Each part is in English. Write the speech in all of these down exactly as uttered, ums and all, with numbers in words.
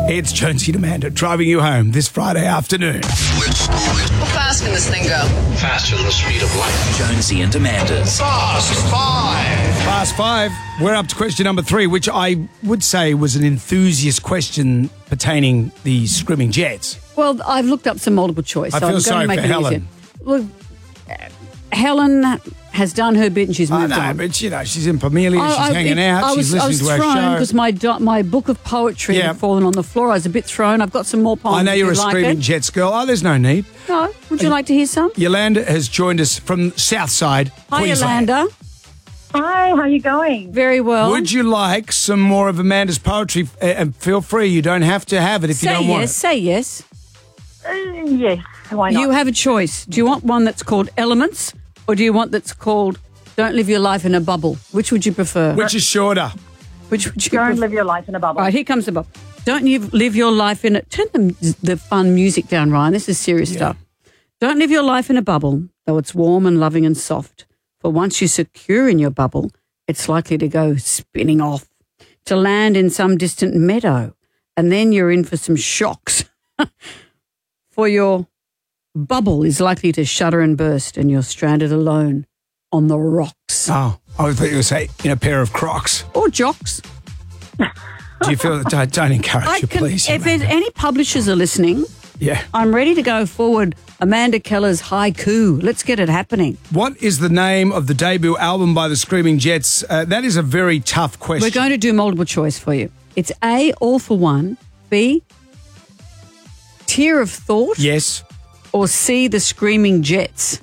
It's Jonesy and Amanda driving you home this Friday afternoon. How fast can this thing go? Faster than the speed of light. Jonesy and Amanda's Fast Five. Fast five. We're up to question number three, which I would say was an enthusiast question pertaining the Screaming Jets. Well, I've looked up some multiple choice. I so feel I'm sorry going to make for it Helen. easier. Look, uh, Helen has done her bit and she's I moved know, on. but, you know, she's in Pamelia, she's I- I- hanging it- out, I she's was, I listening was to our thrown show. because my do- my book of poetry Yeah. had fallen on the floor. I was a bit thrown. I've got some more poems. I know if you're a you'd like Screaming it. Jets girl. Oh, there's no need. No, would you like to hear some? Yolanda has joined us from Southside, Hi, Queensland. Yolanda. Hi, how are you going? Very well. Would you like some more of Amanda's poetry? Uh, And feel free, you don't have to have it if say you don't yes, want it. say yes. Uh, yes, why not? You have a choice. Do you want one that's called Elements or do you want that's called Don't Live Your Life in a Bubble? Which would you prefer? Which is shorter? Which would you Don't prefer? live your life in a bubble. All right, here comes the bubble. Don't you live your life in a... Turn the, the fun music down, Ryan. This is serious stuff. Don't live your life in a bubble, though it's warm and loving and soft. For once you're secure in your bubble, it's likely to go spinning off, to land in some distant meadow, and then you're in for some shocks. For your bubble is likely to shudder and burst, and you're stranded alone on the rocks. Oh, I thought you were going to say in a pair of Crocs. Or jocks. Do you feel that? Don't, don't encourage I you, can, please. if Yolanda. any publishers are listening, Yeah. I'm ready to go forward. Amanda Keller's haiku. Let's get it happening. What is the name of the debut album by the Screaming Jets? Uh, that is a very tough question. We're going to do multiple choice for you. It's A, All for One, B, Tear of Thought, Yes. or C, The Screaming Jets.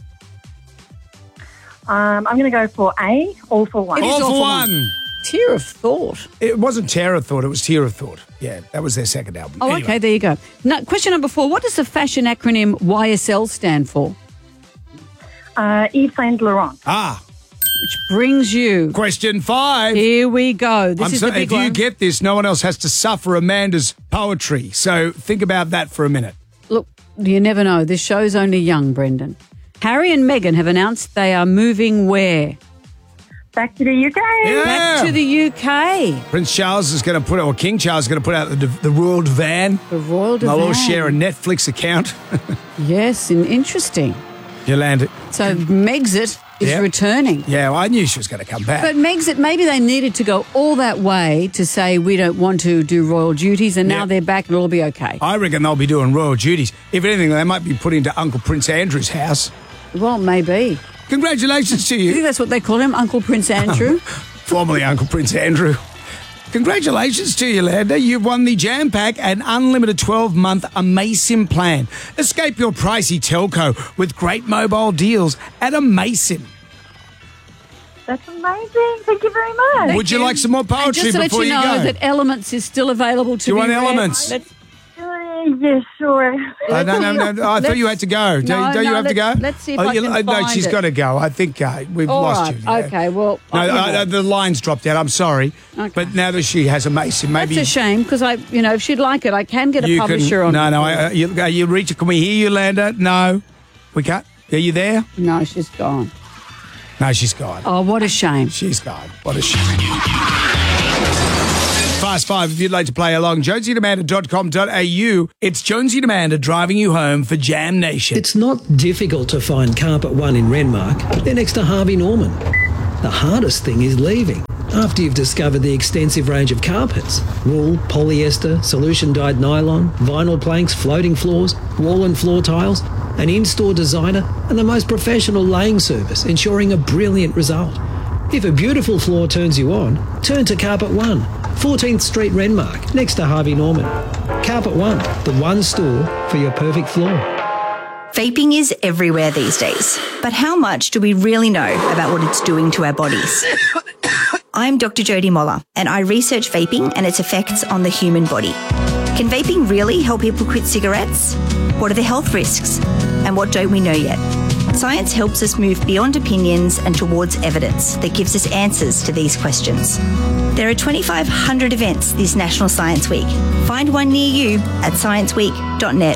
Um, I'm going to go for A, All for One. It is All All for for one. Tear of Thought. It wasn't Terror Thought, it was Tear of Thought. Yeah, that was their second album. Oh, Anyway. okay, there you go. Now, question number four. What does the fashion acronym Y S L stand for? Uh, Yves Saint Laurent. Ah, Which brings you... question five. Here we go. This I'm is so, the big if you one. get this, no one else has to suffer Amanda's poetry. So think about that for a minute. Look, you never know. This show's only young, Brendan. Harry and Meghan have announced they are moving where? Back to the U K. Yeah. Back to the U K. Prince Charles is going to put, or King Charles is going to put out the, the royal van. The royal They'll all divan. share a Netflix account. Yes, and interesting. Yolanda. So Megxit is Yep. returning. Yeah, well, I knew she was going to come back. But Megxit, maybe they needed to go all that way to say we don't want to do royal duties, and now Yep. they're back and it'll all be okay. I reckon they'll be doing royal duties. If anything, they might be put into Uncle Prince Andrew's house. Well, maybe. Congratulations to I think you, that's what they call him, Uncle Prince Andrew. formerly Uncle Prince Andrew. Congratulations to you, Yolanda. You've won the Jam Pack, an unlimited twelve-month Amasim plan. Escape your pricey telco with great mobile deals at Amasim. That's amazing. Thank you very much. Would you like some more And poetry just to let before you you, know go? that Elements is still available to Do you be want read. Elements? Let's- Uh, yes, sure. Uh, no, no, no, no. I thought you had to go. No, don't don't you no, have to go? let's- let's see if oh, I you, can uh, No, find she's it. got to go. I think uh, we've All lost right, you. yeah. okay, well... No, I- you uh, know. the line's dropped out. I'm sorry. Okay. But now that she has a Mason, maybe That's a shame, because I, you know, if she'd like it, I can get a you publisher can. on No, it. no. I, uh, you, uh, you reach. Can we hear you, Landa? No, we can't. Are you there? No, she's gone. No, she's gone. Oh, what a shame. She's gone. What a shame. Fast Five, if you'd like to play along, jonesy and amanda dot com dot a u. It's Jonesy and Amanda driving you home for Jam Nation. It's not difficult to find Carpet One in Renmark. They're next to Harvey Norman. The hardest thing is leaving. After you've discovered the extensive range of carpets, wool, polyester, solution-dyed nylon, vinyl planks, floating floors, wall and floor tiles, an in-store designer, and the most professional laying service, ensuring a brilliant result. If a beautiful floor turns you on, turn to Carpet One, fourteenth Street, Renmark, next to Harvey Norman. Carpet One, the one store for your perfect floor. Vaping is everywhere these days, but how much do we really know about what it's doing to our bodies? I'm Doctor Jodie Moller, and I research vaping and its effects on the human body. Can vaping really help people quit cigarettes? What are the health risks? And what don't we know yet? Science helps us move beyond opinions and towards evidence that gives us answers to these questions. There are twenty-five hundred events this National Science Week. Find one near you at science week dot net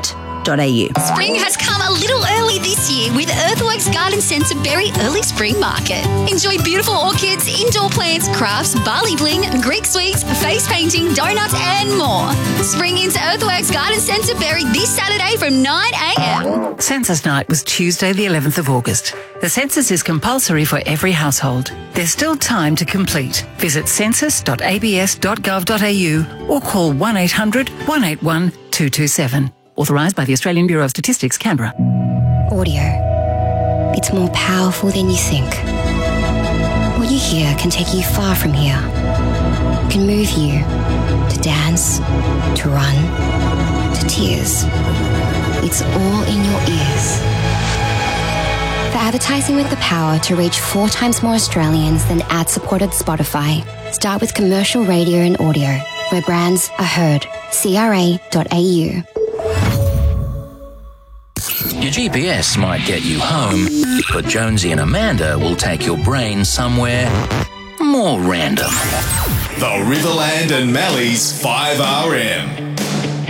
dot a u. Spring has come a little early this year with Earthworks Garden Centre Berry Early Spring Market. Enjoy beautiful orchids, indoor plants, crafts, barley bling, Greek sweets, face painting, donuts and more. Spring into Earthworks Garden Centre Berry this Saturday from nine a m. Census night was Tuesday the eleventh of August. The census is compulsory for every household. There's still time to complete. Visit census dot a b s dot gov dot a u or call one eight hundred, one eight one, two two seven. Authorised by the Australian Bureau of Statistics, Canberra. Audio. It's more powerful than you think. What you hear can take you far from here. It can move you to dance, to run, to tears. It's all in your ears. For advertising with the power to reach four times more Australians than ad-supported Spotify, start with commercial radio and audio, where brands are heard. C R A dot a u. Your G P S might get you home, but Jonesy and Amanda will take your brain somewhere more random. The Riverland and Malleys five R M.